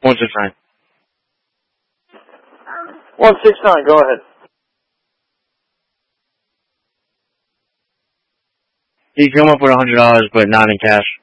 169. 169, go ahead. You come up with $100, but not in cash.